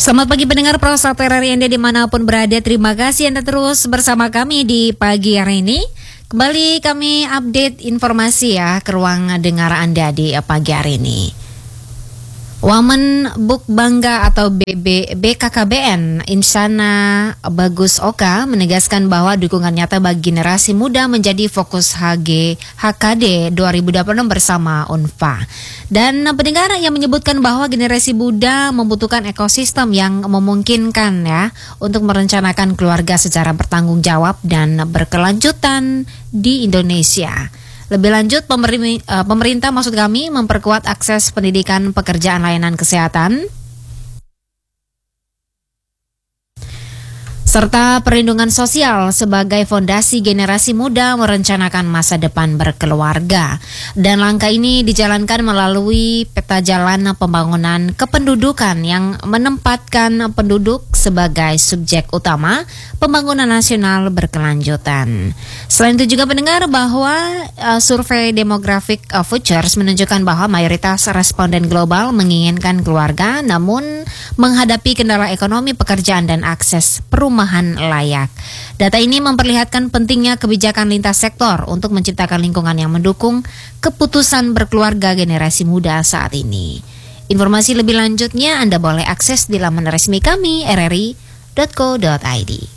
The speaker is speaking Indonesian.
Selamat pagi pendengar Prosat RRI Anda dimanapun berada. Terima kasih Anda terus bersama kami di pagi hari ini. Kembali kami update informasi ya ke ruang dengar Anda di pagi hari ini. Wamen Buk Bangga atau BKKBN Insana Bagus Oka menegaskan bahwa dukungan nyata bagi generasi muda menjadi fokus HKD 2026 bersama UNFPA. Dan pendengar yang menyebutkan bahwa generasi muda membutuhkan ekosistem yang memungkinkan ya untuk merencanakan keluarga secara bertanggung jawab dan berkelanjutan di Indonesia. Lebih lanjut, pemerintah maksud kami memperkuat akses pendidikan, pekerjaan, layanan kesehatan, serta perlindungan sosial sebagai fondasi generasi muda merencanakan masa depan berkeluarga. Dan langkah ini dijalankan melalui peta jalan pembangunan kependudukan yang menempatkan penduduk sebagai subjek utama pembangunan nasional berkelanjutan. Selain itu juga pendengar bahwa survei Demographic Futures menunjukkan bahwa mayoritas responden global menginginkan keluarga namun menghadapi kendala ekonomi, pekerjaan, dan akses perumahan layak. Data ini memperlihatkan pentingnya kebijakan lintas sektor untuk menciptakan lingkungan yang mendukung keputusan berkeluarga generasi muda saat ini. Informasi lebih lanjutnya Anda boleh akses di laman resmi kami rri.co.id.